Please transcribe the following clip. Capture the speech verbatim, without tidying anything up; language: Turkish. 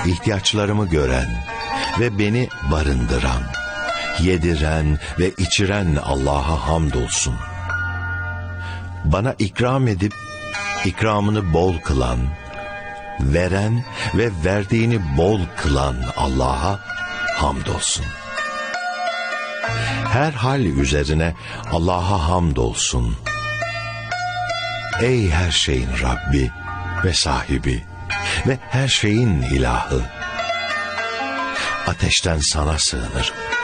ihtiyaçlarımı gören ve beni barındıran, yediren ve içiren Allah'a hamdolsun. Bana ikram edip ikramını bol kılan, veren ve verdiğini bol kılan Allah'a hamdolsun. Her hal üzerine Allah'a hamdolsun. Ey her şeyin Rabbi ve sahibi ve her şeyin ilahı, ateşten sana sığınırım.